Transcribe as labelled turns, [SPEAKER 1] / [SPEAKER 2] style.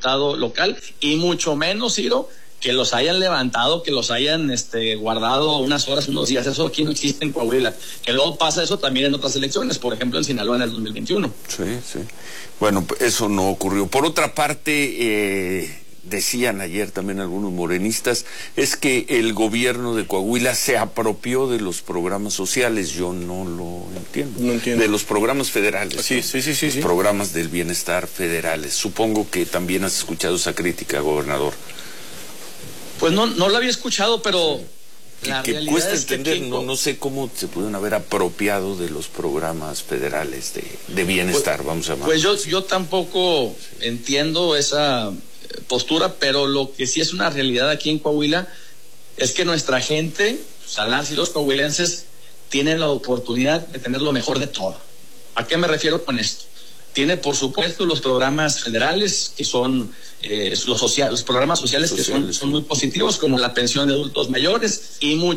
[SPEAKER 1] diputado local, y mucho menos, Ciro, que los hayan levantado, que los hayan guardado unas horas, unos días. Eso aquí no existe en Coahuila. Que luego pasa eso también en otras elecciones, por ejemplo en Sinaloa en el 2021.
[SPEAKER 2] Sí. Bueno, eso no ocurrió. Por otra parte, decían ayer también algunos morenistas, es que el gobierno de Coahuila se apropió de los programas sociales. Yo no lo entiendo.
[SPEAKER 3] No entiendo.
[SPEAKER 2] De los programas federales.
[SPEAKER 3] Sí.
[SPEAKER 2] Programas del bienestar federales. Supongo que también has escuchado esa crítica, gobernador.
[SPEAKER 1] Pues no lo había escuchado, pero la
[SPEAKER 2] que
[SPEAKER 1] realidad
[SPEAKER 2] cuesta
[SPEAKER 1] es que
[SPEAKER 2] entender, no sé cómo se pudieron haber apropiado de los programas federales de bienestar, vamos a llamar.
[SPEAKER 1] Pues yo tampoco entiendo esa postura, pero lo que sí es una realidad aquí en Coahuila es que nuestra gente, las y los coahuilenses, tienen la oportunidad de tener lo mejor de todo. ¿A qué me refiero con esto? Tiene, por supuesto, los programas federales, que son los programas sociales que son muy positivos, como la pensión de adultos mayores, y mucho